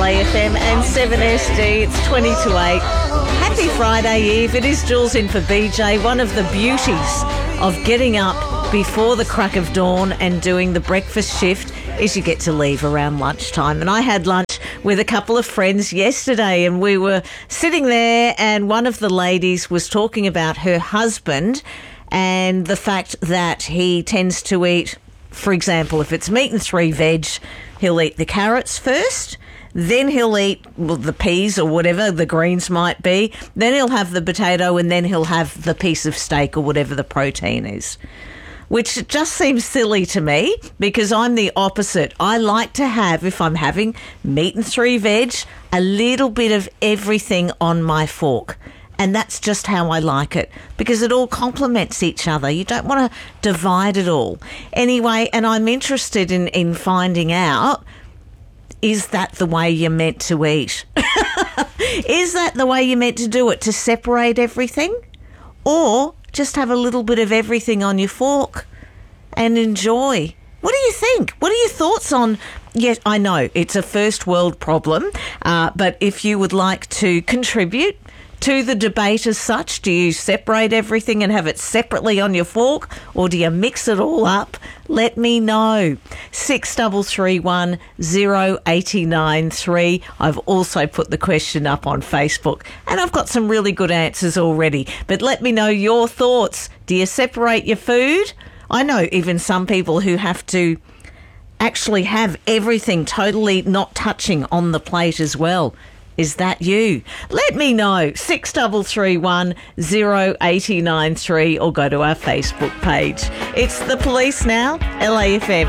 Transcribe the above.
LAFM and 7SD. It's 20 to 8. Happy Friday Eve. It is Jules in for BJ. One of the beauties of getting up before the crack of dawn and doing the breakfast shift is you get to leave around lunchtime. And I had lunch with a couple of friends yesterday and we were sitting there and one of the ladies was talking about her husband and the fact that he tends to eat, for example, if it's meat and 3 veg, he'll eat the carrots first, then he'll eat the peas or whatever the greens might be, then he'll have the potato and then he'll have the piece of steak or whatever the protein is. Which just seems silly to me because I'm the opposite. I like to have, if I'm having meat and 3 veg, a little bit of everything on my fork. And that's just how I like it because it all complements each other. You don't want to divide it all. Anyway, and I'm interested in finding out, is that the way you're meant to eat? Is that the way you're meant to do it, to separate everything? Or just have a little bit of everything on your fork and enjoy? What do you think? What are your thoughts on... Yes, I know it's a first world problem, but if you would like to contribute to the debate as such, do you separate everything and have it separately on your fork or do you mix it all up? Let me know. 6331 089 3. I've also put the question up on Facebook and I've got some really good answers already. But let me know your thoughts. Do you separate your food? I know even some people who have to actually have everything totally not touching on the plate as well. Is that you? Let me know. 6331 089 3 or go to our Facebook page. It's The Police now, LAFM.